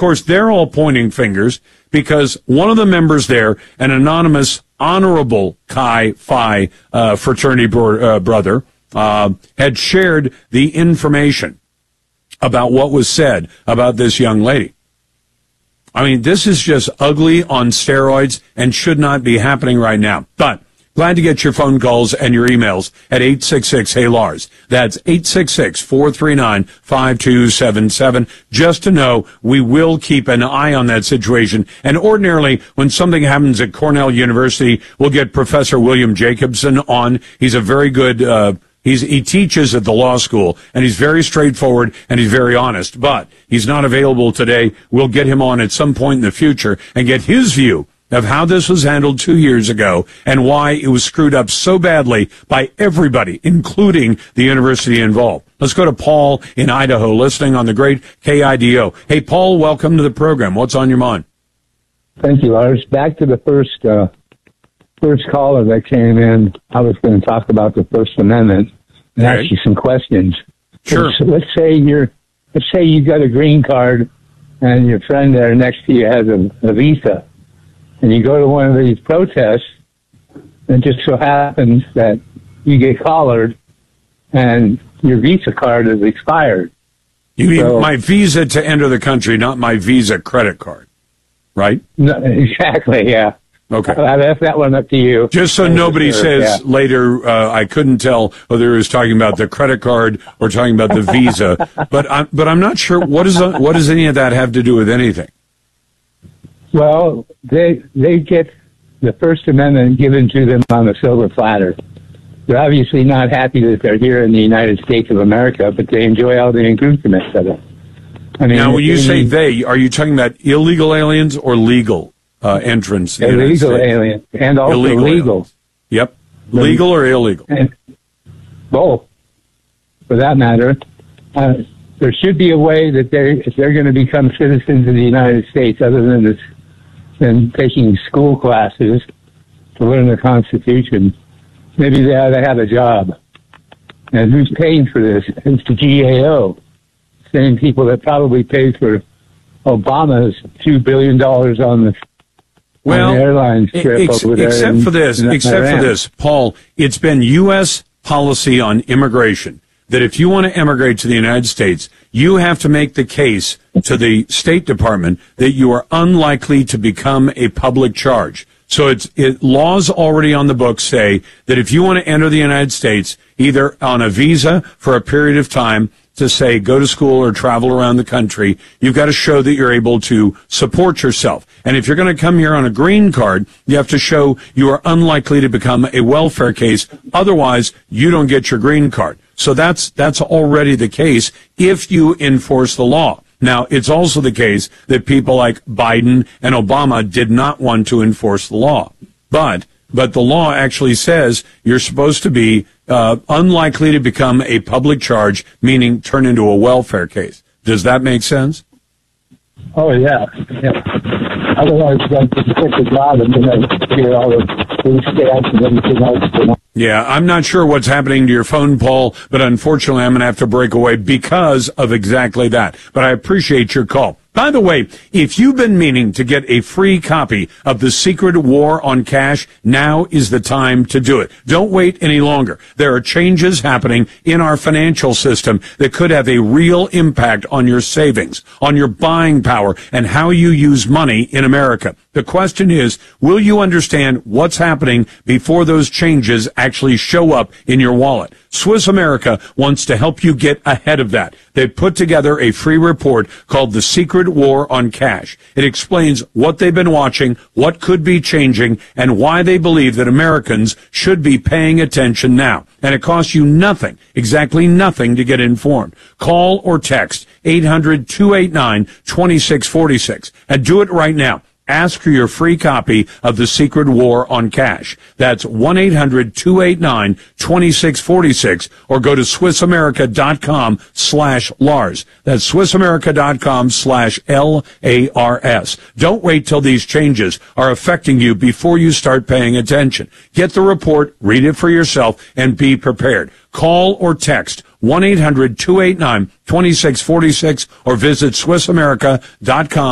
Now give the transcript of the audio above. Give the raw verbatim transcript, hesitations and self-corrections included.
course, they're all pointing fingers because one of the members there, an anonymous Honorable Chi Phi uh, fraternity bro- uh, brother, uh, had shared the information about what was said about this young lady. I mean, this is just ugly on steroids and should not be happening right now. But glad to get your phone calls and your emails at eight six six, hey Lars. That's eight six six, four three nine, five two seven seven. Just to know, we will keep an eye on that situation. And ordinarily, when something happens at Cornell University, we'll get Professor William Jacobson on. He's a very good, uh, he's, he teaches at the law school, and he's very straightforward, and he's very honest. But he's not available today. We'll get him on at some point in the future and get his view of how this was handled two years ago and why it was screwed up so badly by everybody, including the university involved. Let's go to Paul in Idaho, listening on the great K I D O. Hey, Paul, welcome to the program. What's on your mind? Thank you, Lars. Back to the first uh, first caller that came in. I was going to talk about the First Amendment and okay. ask you some questions. Sure. So let's say you're, let's say you got a green card and your friend there next to you has a, a visa. And you go to one of these protests, and it just so happens that you get collared, and your Visa card is expired. You mean so, my visa to enter the country, not my Visa credit card, right? No, exactly, yeah. Okay. I left that one up to you. Just so nobody sure, says yeah. later, uh, I couldn't tell whether he was talking about the credit card or talking about the Visa, but I'm, but I'm not sure, what, is, what does any of that have to do with anything? Well, they they get the First Amendment given to them on a silver platter. They're obviously not happy that they're here in the United States of America, but they enjoy all the improvements of it. I mean, now, when you they say need, they, are you talking about illegal aliens or legal uh, entrants? In the United illegal States? aliens and also illegal legal. Aliens. Yep, legal or illegal? And both, for that matter. Uh, there should be a way that they, if they're going to become citizens of the United States, other than this. And taking school classes to learn the Constitution, maybe they ought to have a job. And who's paying for this? It's the G A O. Same people that probably paid for Obama's two billion dollars on the, well, on the airline strip ex- over there. Except in, for this, except Iran. for this, Paul, it's been U S policy on immigration that if you want to emigrate to the United States, you have to make the case to the State Department that you are unlikely to become a public charge. So it's it, laws already on the books say that if you want to enter the United States, either on a visa for a period of time to say go to school or travel around the country, you've got to show that you're able to support yourself. And if you're going to come here on a green card, you have to show you are unlikely to become a welfare case. Otherwise, you don't get your green card. So that's that's already the case if you enforce the law. Now, it's also the case that people like Biden and Obama did not want to enforce the law. But but the law actually says you're supposed to be uh, unlikely to become a public charge, meaning turn into a welfare case. Does that make sense? Oh, yeah. yeah. Otherwise, like, just take the job and then hear all the food stamps and everything else. You know? Yeah, I'm not sure what's happening to your phone, Paul, but unfortunately, I'm going to have to break away because of exactly that. But I appreciate your call. By the way, if you've been meaning to get a free copy of The Secret War on Cash, now is the time to do it. Don't wait any longer. There are changes happening in our financial system that could have a real impact on your savings, on your buying power, and how you use money in America. The question is, will you understand what's happening before those changes actually show up in your wallet? Swiss America wants to help you get ahead of that. They put together a free report called The Secret War on Cash. It explains what they've been watching, what could be changing, and why they believe that Americans should be paying attention now. And it costs you nothing, exactly nothing, to get informed. Call or text eight hundred, two eight nine, two six four six and do it right now. Ask for your free copy of The Secret War on Cash. That's one eight hundred, two eight nine, two six four six or go to SwissAmerica.com slash Lars. That's SwissAmerica.com slash L A R S. Don't wait till these changes are affecting you before you start paying attention. Get the report, read it for yourself, and be prepared. Call or text one eight hundred, two eight nine, two six four six or visit SwissAmerica.com